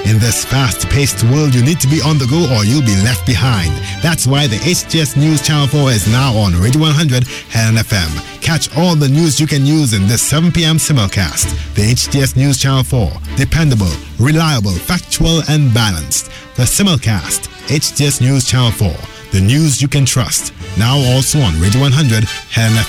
In this fast-paced world, you need to be on the go or you'll be left behind. That's why the HTS News Channel 4 is now on Radio 100 and FM. Catch all the news you can use in this 7 p.m. simulcast. The HTS News Channel 4. Dependable, reliable, factual, and balanced. The simulcast. HTS News Channel 4. The news you can trust. Now also on Radio 100 and FM.